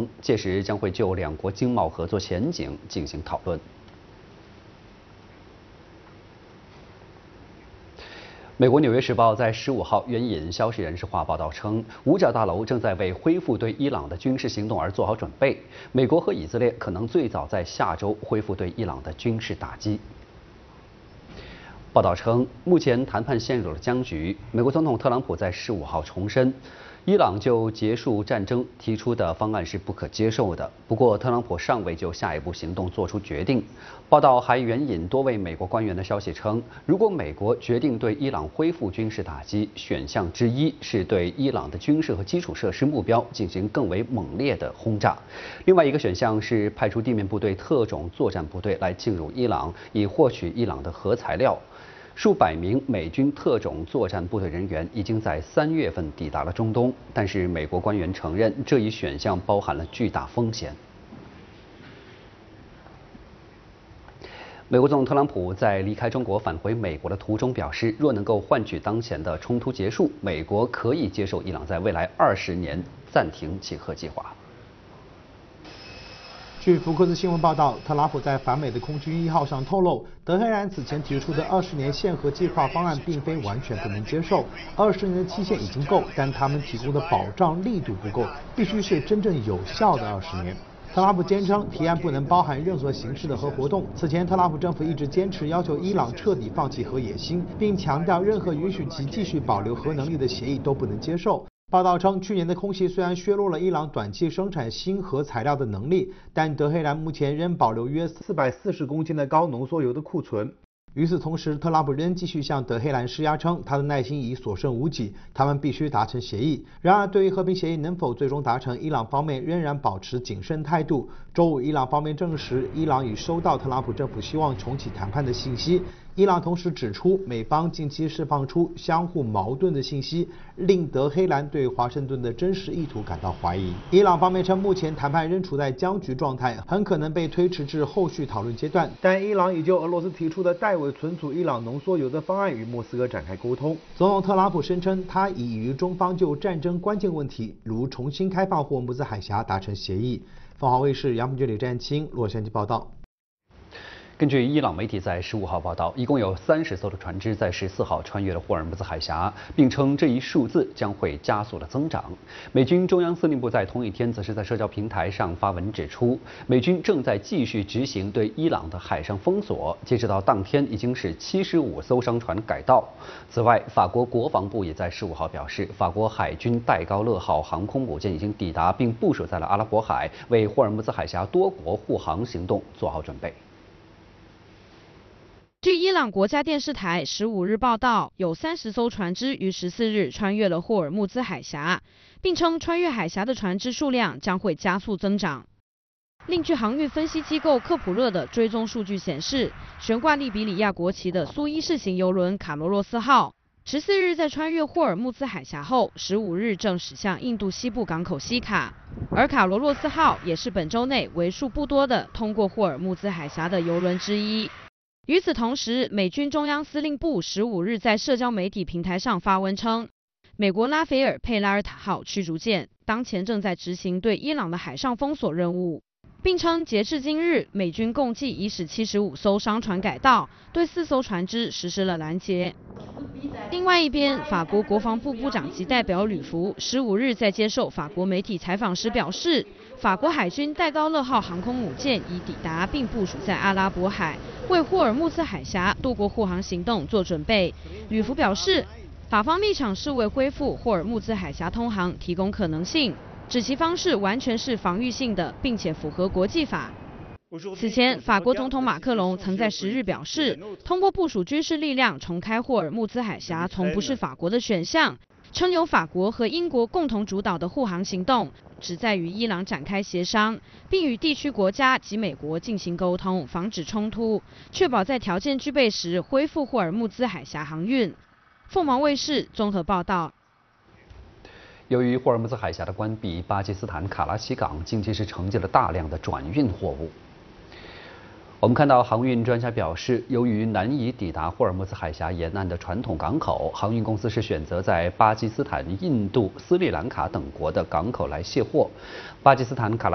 行，届时将会就两国经贸合作前景进行讨论。美国《纽约时报》在15号援引消息人士话报道称，五角大楼正在为恢复对伊朗的军事行动而做好准备。美国和以色列可能最早在下周恢复对伊朗的军事打击。报道称，目前谈判陷入了僵局。美国总统特朗普在15号重申，伊朗就结束战争提出的方案是不可接受的。不过，特朗普尚未就下一步行动做出决定。报道还援引多位美国官员的消息称，如果美国决定对伊朗恢复军事打击，选项之一是对伊朗的军事和基础设施目标进行更为猛烈的轰炸；另外一个选项是派出地面部队特种作战部队来进入伊朗，以获取伊朗的核材料。数百名美军特种作战部队人员已经在3月份抵达了中东，但是美国官员承认这一选项包含了巨大风险。美国总统特朗普在离开中国返回美国的途中表示，若能够换取当前的冲突结束，美国可以接受伊朗在未来20年暂停其核计划。 据福克斯新闻报道，特朗普在反美的空军1号上透露，德黑兰此前提出的20年限核计划方案并非完全不能接受，20年的期限已经够，但他们提供的保障力度不够，必须是真正有效的20年。特朗普坚称，提案不能包含任何形式的核活动。此前，特朗普政府一直坚持要求伊朗彻底放弃核野心，并强调任何允许其继续保留核能力的协议都不能接受。报道称，去年的空袭虽然削弱了伊朗短期生产新核材料的能力，但德黑兰目前仍保留约440公斤的高浓缩铀的库存。与此同时，特朗普仍继续向德黑兰施压，称他的耐心已所剩无几，他们必须达成协议。然而，对于和平协议能否最终达成，伊朗方面仍然保持谨慎态度。周五，伊朗方面证实，伊朗已收到特朗普政府希望重启谈判的信息。伊朗同时指出，美方近期释放出相互矛盾的信息，令德黑兰对华盛顿的真实意图感到怀疑。伊朗方面称，目前谈判仍处在僵局状态，很可能被推迟至后续讨论阶段。但伊朗已就俄罗斯提出的代为存储伊朗浓缩铀的方案与莫斯科展开沟通。总统特朗普声称，他已与中方就战争关键问题，如重新开放霍尔木兹海峡达成协议。凤凰卫视杨平军、李占清洛杉矶报道。 根据伊朗媒体在15号报道，一共有30艘的船只在14号穿越了霍尔木兹海峡，并称这一数字将会加速的增长。美军中央司令部在同一天则是在社交平台上发文指出，美军正在继续执行对伊朗的海上封锁，截止到当天已经是75艘商船改道。此外，法国国防部也在15号表示，法国海军戴高乐号航空母舰已经抵达并部署在了阿拉伯海，为霍尔木兹海峡多国护航行动做好准备。 据伊朗国家电视台15日报道，有30艘船只于14日穿越了霍尔木兹海峡，并称穿越海峡的船只数量将会加速增长。另据航运分析机构科普勒的追踪数据显示，悬挂利比里亚国旗的苏伊士型邮轮卡罗洛斯号14日在穿越霍尔木兹海峡后，15日正驶向印度西部港口西卡，而卡罗洛斯号也是本周内为数不多的通过霍尔木兹海峡的邮轮之一。与此同时，美军中央司令部15日在社交媒体平台上发文称，美国拉斐尔·佩拉尔塔号驱逐舰当前正在执行对伊朗的海上封锁任务，并称截至今日，美军共计已使75艘商船改道，对4艘船只实施了拦截。另外一边，法国国防部部长及代表吕福15日在接受法国媒体采访时表示，法国海军戴高乐号航空母舰已抵达并部署在阿拉伯海，为霍尔木兹海峡多国护航行动做准备。吕福表示，法方立场是为恢复霍尔木兹海峡通航提供可能性，指其方式完全是防御性的，并且符合国际法。此前，法国总统马克龙曾在10日表示，通过部署军事力量重开霍尔木兹海峡从不是法国的选项，称由法国和英国共同主导的护航行动旨在与伊朗展开协商，并与地区国家及美国进行沟通，防止冲突，确保在条件具备时恢复霍尔木兹海峡航运。凤凰卫视综合报道。 由于霍尔木兹海峡的关闭，巴基斯坦卡拉奇港近期是承接了大量的转运货物。我们看到航运专家表示，由于难以抵达霍尔木兹海峡沿岸的传统港口，航运公司是选择在巴基斯坦、印度、斯里兰卡等国的港口来卸货。巴基斯坦卡拉